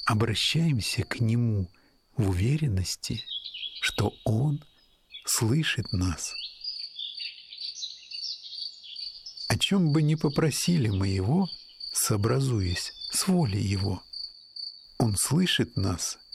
обращаемся к Нему в уверенности, что Он слышит нас. О чем бы ни попросили мы Его, сообразуясь с волей Его, Он слышит нас